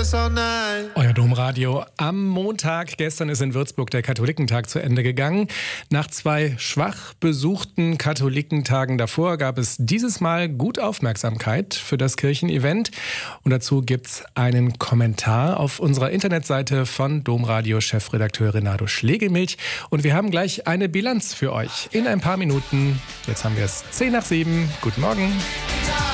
Euer Domradio am Montag. Gestern ist in Würzburg der Katholikentag zu Ende gegangen. Nach 2 schwach besuchten Katholikentagen davor gab es dieses Mal gut Aufmerksamkeit für das Kirchenevent. Und dazu gibt's einen Kommentar auf unserer Internetseite von Domradio-Chefredakteur Renato Schlegelmilch. Und wir haben gleich eine Bilanz für euch in ein paar Minuten. Jetzt haben wir es 6:10. Guten Morgen.